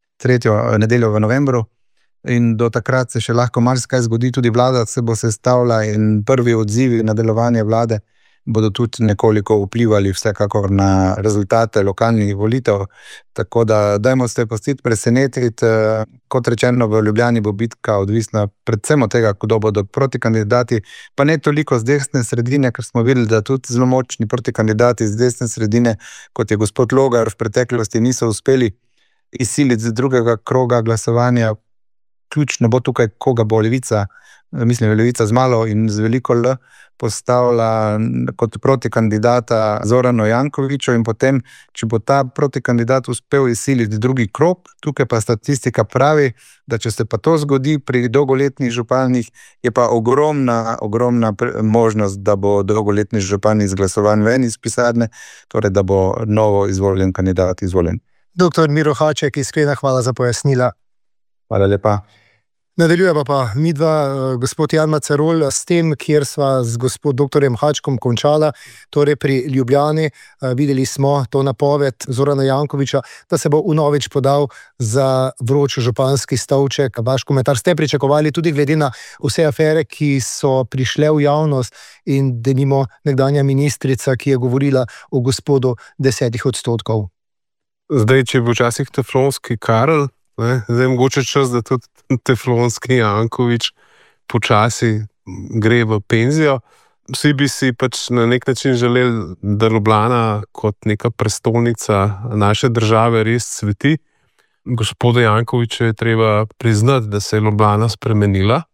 3. nedeljo v novembru, in do takrat se še lahko marsikaj zgodi, tudi vlada se bo sestavila in prvi odzivi na delovanje vlade bodo tudi nekoliko vplivali vsekakor na rezultate lokalnih volitev. Tako da dajmo se pustiti presenetiti. Kot rečeno, v Ljubljani bo bitka odvisna predvsem od tega, kdo bodo protikandidati, pa ne toliko z desne sredine, ker smo videli, da tudi zelo močni protikandidati z desne sredine, kot je gospod Logar, v preteklosti niso uspeli izsiliti z drugega kroga glasovanja. Ključno bo tukaj, koga bo Levica, mislim, Levica z malo in z veliko L, postavila kot protikandidata Zorano Jankoviću, in potem, če bo ta protikandidat uspel izsiliti drugi krog, tukaj pa statistika pravi, da če se pa to zgodi pri dolgoletnih županih, je pa ogromna možnost, da bo dolgoletni župan izglasovan ven iz pisarne, torej da bo novo izvoljen kandidat izvoljen. Dr. Miro Haček, iskrena hvala za pojasnila. Hvala lepa. Nadaljujemo pa midva, gospod Jan Macerol, s tem, kjer sva z gospod dr. Hačkom končala, torej pri Ljubljani. Videli smo to napoved Zorana Jankovića, da se bo vnovič podal za vroč županski stolček. Vaš komentar, ste pričakovali tudi glede na vse afere, ki so prišle v javnost, in denimo nekdanja ministrica, ki je govorila o gospodu 10%. Zdaj, če bo včasih teflonski Karel, zdaj mogoče čas, da tudi teflonski Janković počasi gre v penzijo. Vsi bi si pač na nek način želeli, da Ljubljana kot neka prestolnica naše države res cveti. Gospodu Jankoviću je treba priznati, da se je Ljubljana spremenila.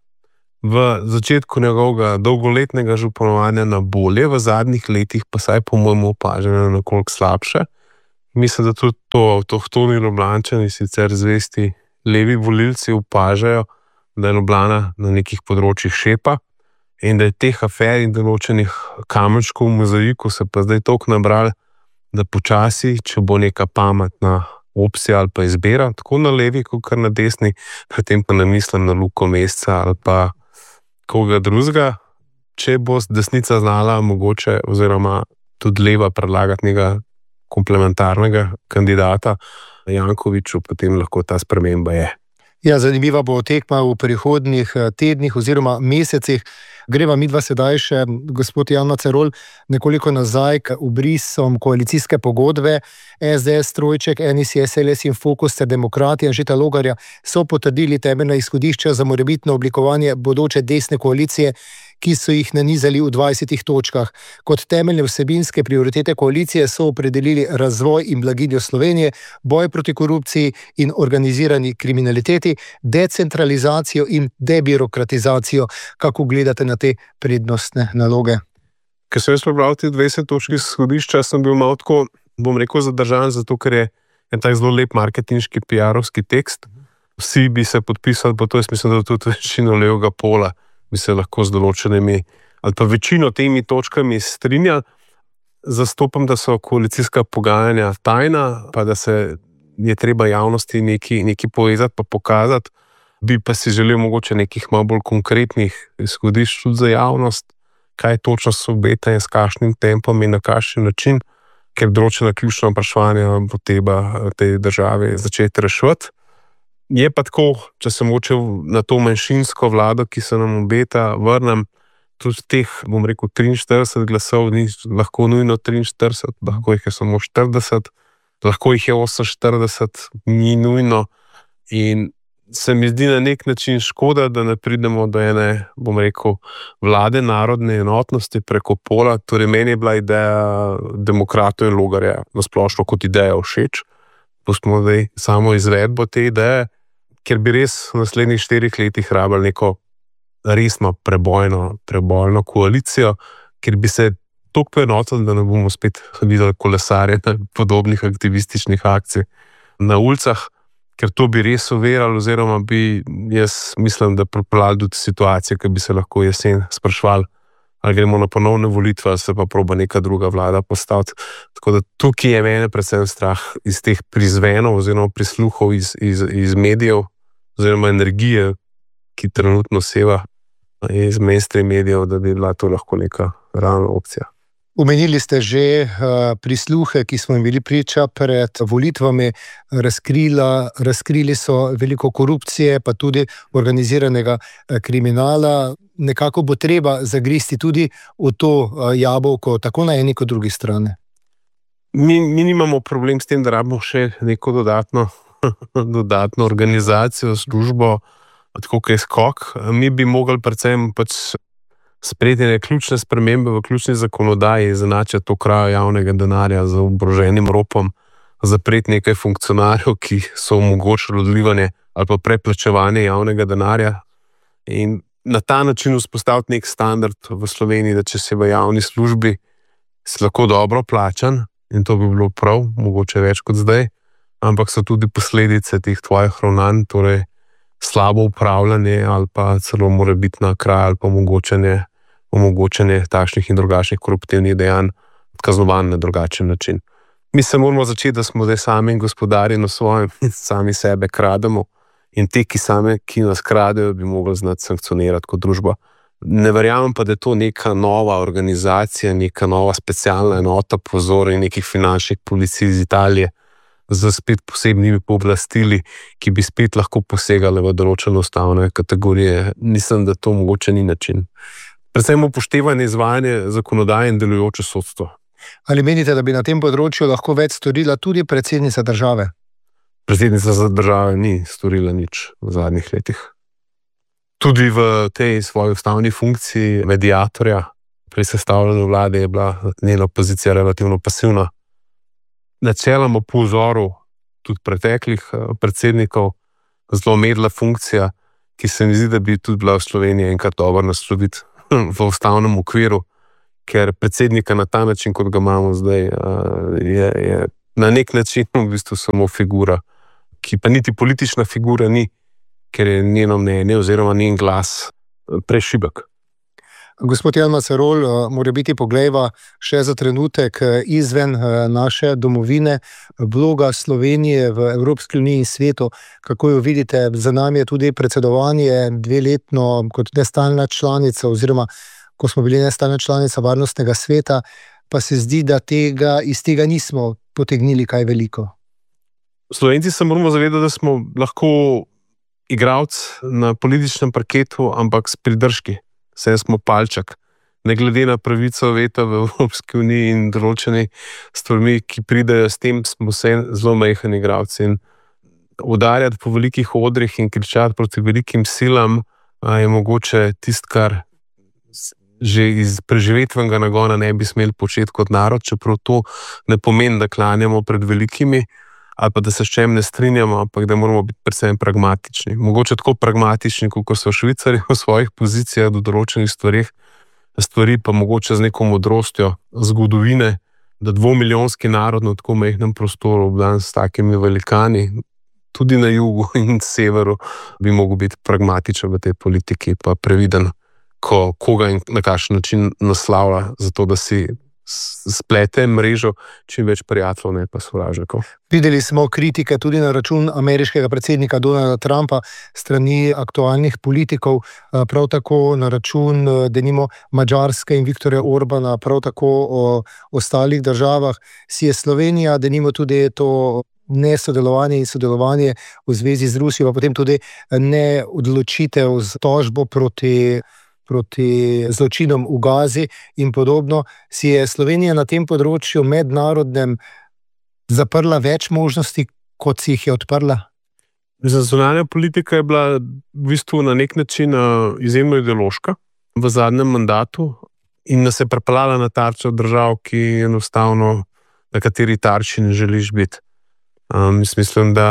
V začetku njegovega dolgoletnega županovanja na bolje, v zadnjih letih pa saj po mojemu opaženo nekoliko slabše. Mislim, da tudi to avtohtoni Ljubljančani, sicer zvesti levi volilci, opažajo, da je Ljubljana na nekih področjih šepa in da je teh afer in določenih kamenčkov v mozaiku se pa zdaj toliko nabrali, da počasi, če bo neka pametna opcija ali pa izbira, tako na levi, kot na desni, pri tem pa ne mislim na Luko Mesca ali pa koga drugega, če bo desnica znala mogoče oziroma tudi leva predlagati nekega komplementarnega kandidata Jankoviću, potem lahko ta sprememba je. Ja, zanimiva bo tekma v prihodnjih tednih oziroma mesecih. Greva midva sedaj še, gospod Jan Macerol, nekoliko nazaj k obrisom koalicijske pogodbe. SDS, Trojček, NSi, SLS in Fokus ter Demokrati Anžeta Logarja so potrdili temeljna izhodišča za morebitno oblikovanje bodoče desne koalicije, ki so jih nanizali v 20 točkah. Kot temeljne vsebinske prioritete koalicije so opredelili razvoj in blaginjo Slovenije, boj proti korupciji in organizirani kriminaliteti, decentralizacijo in debirokratizacijo. Kako gledate na te prednostne naloge? Ker sem jaz prebral te 20 točk izhodišča, sem bil malo tako, bom rekel, zadržan, zato ker je en tak zelo lep marketinški PR-ovski tekst. Vsi bi se podpisali po to, jaz mislim, da tudi večino levega pola bi se lahko z določenimi ali pa večino temi točkami strinjali. Zastopam, da so koalicijska pogajanja tajna, pa da se je treba javnosti nekaj povezati pa pokazati. Bi pa si želel mogoče nekih malo bolj konkretnih izhodišč tudi za javnost, kaj točno se obeta in s kakšnim tempom in na kakšen način, ker določena ključna vprašanja bo treba tej državi začeti reševati. Je pa tako, če se mogoče na to manjšinsko vlado, ki se nam obeta, vrnem, tudi teh, bom rekel, 43 glasov, ni lahko nujno 43, lahko jih je samo 40, lahko jih je 48, ni nujno. In se mi zdi na nek način škoda, da ne pridemo do ene, bom rekel, vlade narodne enotnosti preko pola. Torej, meni je bila ideja Demokratov in Logarja nasplošno kot ideja všeč. Pustimo zdaj samo izvedbo te ideje, ker bi res v naslednjih 4 letih rabili neko resno prebojno koalicijo, ker bi se toliko poenotili, da ne bomo spet videli kolesarje podobnih aktivističnih akcij na ulicah, ker to bi res overali, oziroma bi, jaz mislim, da pripeljali do situacije, ki bi se lahko jesen sprašvali, ali gremo na ponovne volitve, ali se pa proba neka druga vlada postaviti. Tako da tukaj je mene predvsem strah iz teh prizvenov oziroma prisluhov iz medijev oziroma energije, ki trenutno seva iz mainstream medijev, da bi bila to lahko neka realna opcija. Omenili ste že prisluhe, ki smo jim bili priča pred volitvami, razkrili so veliko korupcije, pa tudi organiziranega kriminala. Nekako bo treba zagristi tudi v to jabolko, tako na eni kot drugi strani. Mi nimamo problem s tem, da rabimo še neko dodatno organizacijo, službo, tako kot je skok. Mi bi mogli predvsem sprejeti ključne spremembe v ključni zakonodaji, izenačiti to krajo javnega denarja z oboroženim ropom, zapreti nekaj funkcionarjev, ki so omogočili odlivanje ali pa preplačevanje javnega denarja, in na ta način vzpostaviti nek standard v Sloveniji, da če si v javni službi, si lahko dobro plačan, in to bi bilo prav, mogoče več kot zdaj, ampak so tudi posledice teh tvojih ravnanj, torej slabo upravljanje ali pa celo morebitna kraja ali pa omogočanje takšnih in drugačnih koruptivnih dejanj, kaznovan na drugačen način. Mi se moramo začeti, da smo zdaj sami gospodarji na svojem in sami sebe krademo, in te, ki nas kradejo, bi mogli znati sankcionirati kot družba. Ne verjamem pa, da je to neka nova organizacija, neka nova specialna enota po vzoru nekih finančnih policij iz Italije z spet posebnimi pooblastili, ki bi spet lahko posegali v določene ustavne kategorije. Mislim, da to mogoče ni način. Predvsem upoštevanje izvajanja zakonodaje in delujoče sodstvo. Ali menite, da bi na tem področju lahko več storila tudi predsednica države? Predsednica države ni storila nič v zadnjih letih. Tudi v tej svoji ustavni funkciji mediatorja pri sestavljanju vlade je bila njena pozicija relativno pasivna. Načeloma po vzoru tudi preteklih predsednikov zelo medla funkcija, ki se mi zdi, da bi tudi bila v Sloveniji enkrat dobro nasloviti v ustavnem okviru, ker predsednika na ta način, kot ga imamo zdaj, je na nek način v bistvu samo figura, ki pa niti politična figura ni, ker je njeno mnenje oziroma njen glas prešibek. Gospod Jan Macerol, mora biti poglejva še za trenutek izven naše domovine, vloga Slovenije v Evropski uniji in svetu. Kako jo vidite? Za nami je tudi predsedovanje 2-letno kot nestalna članica, oziroma ko smo bili nestalna članica Varnostnega sveta, pa se zdi, da iz tega nismo potegnili kaj veliko. Slovenci se moramo zavedati, da smo lahko igralci na političnem parketu, ampak s pridržki. vse smo palček. Ne glede na pravico veta v Evropski uniji in določene stvarmi, ki pridejo s tem, smo vse zelo majhni igralci. In udarjati po velikih odrih in kričati proti velikim silam je mogoče tisto, kar že iz preživetvenega nagona ne bi smeli početi kot narod, čeprav to ne pomeni, da klanjamo pred velikimi ali pa da se s čem ne strinjamo, ampak da moramo biti predvsem pragmatični. Mogoče tako pragmatični, kot so Švicarji v svojih pozicijah do določenih stvari pa mogoče z neko modrostjo zgodovine, da 2-milijonski narod na tako majhnem prostoru obdan s takimi velikani, tudi na jugu in severu, bi mogel biti pragmatičen v tej politiki, pa previden, koga in na kakšen način naslavlja, zato da si splete mrežo čim več prijateljev, ne pa sovražnikov. Videli smo kritike tudi na račun ameriškega predsednika Donalda Trumpa strani aktualnih politikov, prav tako na račun denimo Madžarske in Viktorja Orbana, prav tako o ostalih državah. Si je Slovenija denimo tudi to nesodelovanje in sodelovanje v zvezi z Rusijo, pa potem tudi ne odločitev z tožbo proti zločinom v Gazi in podobno, si je Slovenija na tem področju mednarodnem zaprla več možnosti, kot si jih je odprla? Zunanja politika je bila v bistvu na nek način izjemno ideološka v zadnjem mandatu in nas je pripeljala na tarčo držav, ki enostavno na kateri tarči ne želiš biti. Mislim, da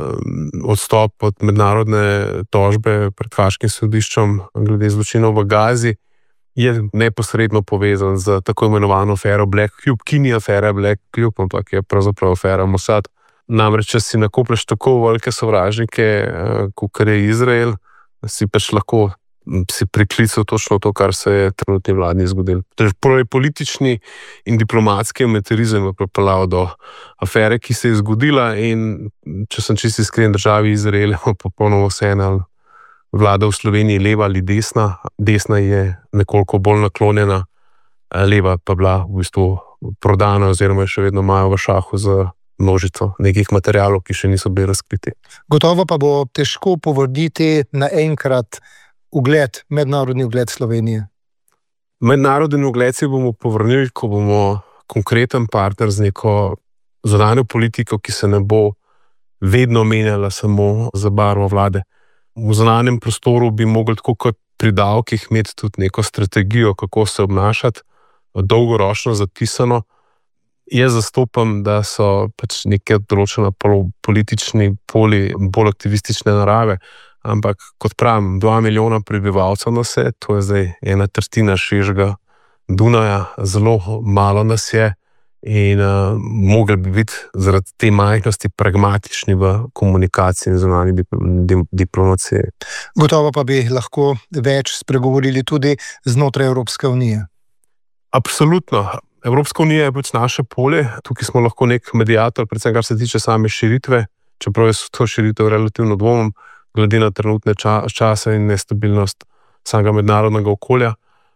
odstop od mednarodne tožbe pred Haaškim sodiščem glede zločinov v Gazi je neposredno povezan z tako imenovano afero Black Cube, ki ni afera Black Cube, ampak je pravzaprav afera Mossad. Namreč, če si nakoplješ tako velike sovražnike, kot je Izrael, si pač lahko si priklical točno to, kar se je trenutni vladi zgodilo. Politični in diplomatski amaterizem je pripeljal do afere, ki se je zgodila, in če sem čisto iskren, državi Izrael je popolnoma vseeno, vlada v Sloveniji leva ali desna. Desna je nekoliko bolj naklonjena, leva pa bila v bistvu prodana oziroma še vedno imajo v šahu z množico nekih materialov, ki še niso bili razkriti. Gotovo pa bo težko povrniti naenkrat mednarodni ugled Slovenije. Mednarodni ugled si bomo povrnili, ko bomo konkreten partner z neko zunanjo politiko, ki se ne bo vedno menjala samo za barvo vlade. V zunanjem prostoru bi mogli tako kot pri davkih imeti tudi neko strategijo, kako se obnašati, dolgoročno zapisano. Jaz zastopam, da so pač neke določena politični poli bolj aktivistične narave, ampak kot pravim, 2 milijona prebivalcev nas je, to je zdaj 1/3 širšega Dunaja, zelo malo nas je in mogli bi biti zaradi te majhnosti pragmatični v komunikaciji in zunanji diplomaciji. Gotovo pa bi lahko več spregovorili tudi znotraj Evropske unije. Absolutno. Evropska unija je pač naše polje, tukaj smo lahko nek mediator, predvsem kar se tiče same širitve, čeprav je to širitev relativno dvomim, glede na trenutne čase in nestabilnost samega mednarodnega okolja.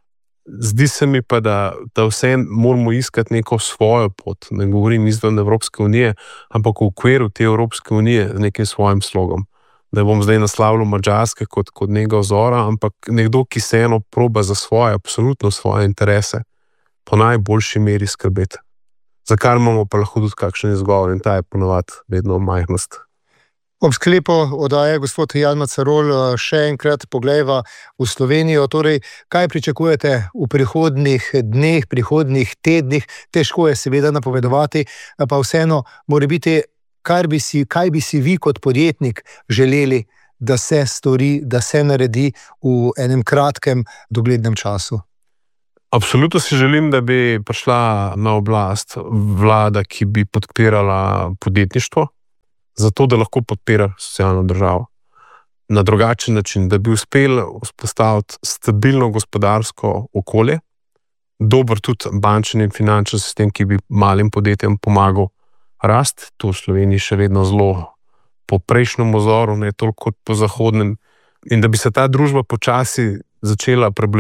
Zdi se mi pa, da vse moramo iskati neko svojo pot, ne govorim izven Evropske unije, ampak v okviru te Evropske unije z nekim svojim slogom. Da bom zdaj naslavljal Madžarske kot nekega vzora, ampak nekdo, ki se eno proba za absolutno svoje interese, po najboljši meri skrbeti. Za kar imamo pa lahko tudi kakšen izgovor in ta je ponovadi vedno majhnost. Ob sklepu oddaje, gospod Jan Macarol, še enkrat poglejva v Slovenijo. Torej, kaj pričakujete v prihodnjih dneh, prihodnjih tednih? Težko je seveda napovedovati, pa vseeno mora biti, kaj bi si vi kot podjetnik želeli, da se stori, da se naredi v enem kratkem doglednem času? Absolutno si želim, da bi prišla na oblast vlada, ki bi podpirala podjetništvo, zato da lahko podpira socialno državo. Na drugačen način, da bi uspeli vzpostaviti stabilno gospodarsko okolje, dober tudi bančni in finančni sistem, ki bi malim podjetjem pomagal rasti, to v Sloveniji še vedno zelo po prejšnjem vzoru, ne toliko kot po zahodnem, in da bi se ta družba počasi začela